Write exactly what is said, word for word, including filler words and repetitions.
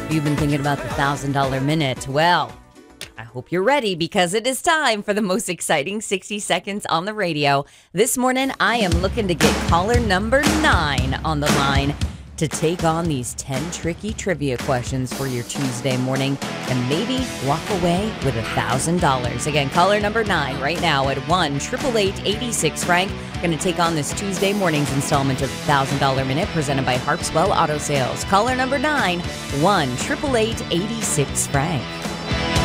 You've been thinking about the one thousand dollar minute. Well, I hope you're ready because it is time for the most exciting sixty seconds on the radio. This morning, I am looking to get caller number nine on the line to take on these ten tricky trivia questions for your Tuesday morning and maybe walk away with one thousand dollars. Again, caller number nine right now at one eight eight eight, eight six, Frank. Going to take on this Tuesday morning's installment of the one thousand dollar minute presented by Harpswell Auto Sales. Caller number nine, one eight eight eight, eight six, Frank.